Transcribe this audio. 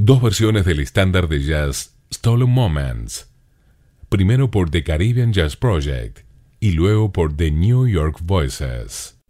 Dos versiones del estándar de jazz Stolen Moments, primero por The Caribbean Jazz Project y luego por The New York Voices.